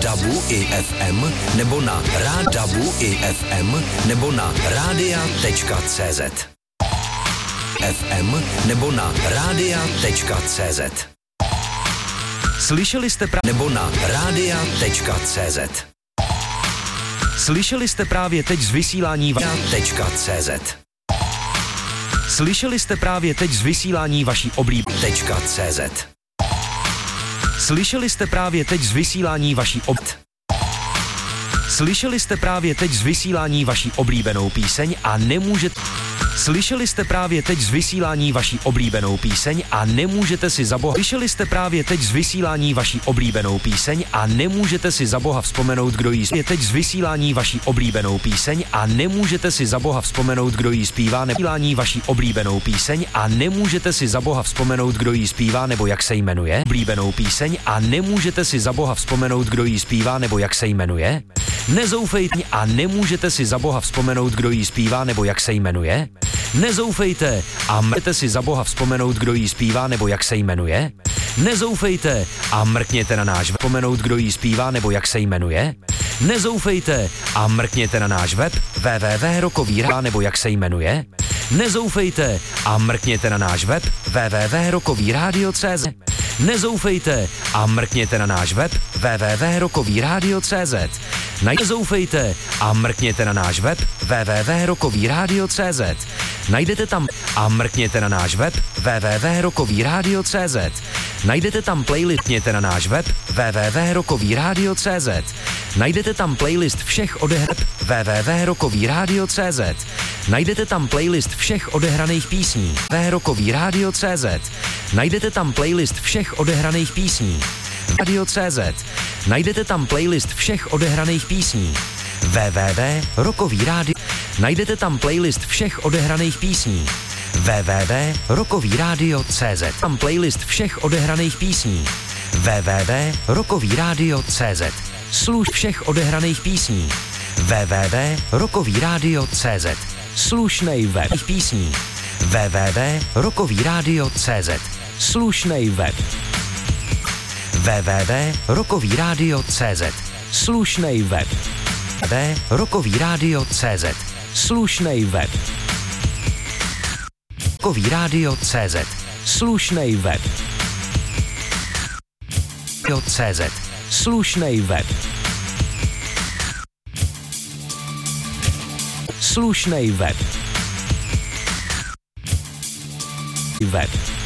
DABu i FM nebo na DABu i FM nebo na radia.cz. FM nebo na radia.cz. Slyšeli jste nebo na radia.cz. Slyšeli jste právě teď z vysílání radia.cz. Slyšeli jste právě teď z vysílání vaší oblíbené.cz. Slyšeli jste právě teď z vysílání vaší Slyšeli jste právě teď z vysílání vaší oblíbenou píseň a nemůžete Slyšeli jste právě teď z vysílání vaší oblíbenou píseň a nemůžete si za boha Slyšeli jste právě teď z vysílání vaší oblíbenou píseň a nemůžete si za boha vzpomenout, kdo jí zpívá. Teď z vysílání vaší oblíbenou píseň a nemůžete si za boha vzpomenout, kdo jí zpívá. Vysílání vaší oblíbenou píseň a nemůžete si za boha vzpomenout, kdo jí zpívá nebo jak se jmenuje. Oblíbenou píseň a nemůžete si za boha vzpomenout, kdo jí zpívá nebo jak se jmenuje. Nezoufejte a nemůžete si za boha vzpomenout, kdo jí zpívá nebo jak se jmenuje. Nezoufejte a mrkněte si za boha vzpomenout, kdo jí zpívá nebo jak se jmenuje. Nezoufejte a mrkněte na náš web vzpomenout, kdo jí zpívá nebo jak se jmenuje. Nezoufejte a mrkněte na náš web www.rockovýradio nebo jak se jmenuje. Nezoufejte a mrkněte na náš web www.rockovýradio.cz. Nezoufejte a mrkněte na náš web www.rockovýradio.cz. Nezoufejte a mrkněte na náš web www.rockovýradio.cz. Najdete tam a mrkněte na náš web www.rockovýradio.cz. Najdete tam playlist, mrkněte na náš web www.rockovýradio.cz. Najdete tam playlist všech odehraných www.rockovýradio.cz. Najdete tam playlist všech odehraných písní www.rockovýradio.cz. Najdete tam playlist všech odehraných písní Radio.cz. Najdete tam playlist všech odehraných písní www.rockovýradio. Najdete tam playlist všech odehraných písní www.rockovýradio.cz. Tam playlist všech odehraných písní www.rockovýradio.cz. Služ všech odehraných písní www.rockovýradio.cz. Slušnej web písní www.rockovýradio.cz. Slušnej web www.rockovýradio.cz. Slušnej web www.rockovýradio.cz. Slušnej web rockovýradio.cz. Slušnej web .cz. Slušnej web Slušnej web